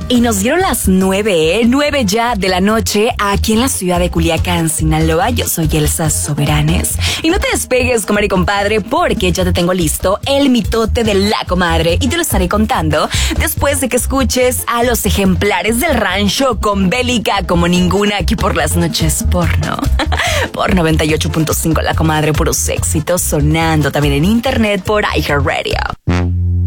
Y nos dieron las 9 ya de la noche aquí en la ciudad de Culiacán, Sinaloa. Yo soy Elsa Soberanes. Y no te despegues, comadre y compadre, porque ya te tengo listo el mitote de la comadre. Y te lo estaré contando después de que escuches a los ejemplares del rancho con Bélica como ninguna aquí por las noches porno. Por 98.5 la comadre, puros éxitos sonando también en internet por iHeartRadio.